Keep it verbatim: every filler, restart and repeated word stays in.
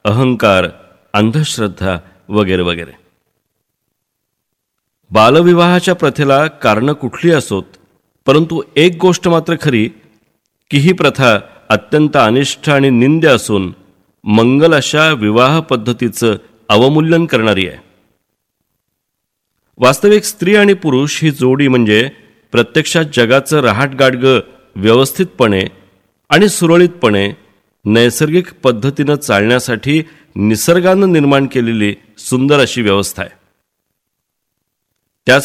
अहंकार, अंधश्रद्धा वगैरे वगैरे. बालविवाहाच्या प्रथेला कारणं कुठली असोत, परंतु एक गोष्ट मात्र खरी की ही प्रथा अत्यंत अनिष्ट आणि निंद्य असून मंगल अशा विवाह पद्धतीचं अवमूल्यन करणारी आहे. वास्तविक स्त्री आणि पुरुष ही जोडी म्हणजे प्रत्यक्षात जगाचं रहाटगाडगं व्यवस्थितपणे आणि सुरळीतपणे नैसर्गिक पद्धतीनं चालण्यासाठी निसर्गानं निर्माण केलेली सुंदर अशी व्यवस्था आहे.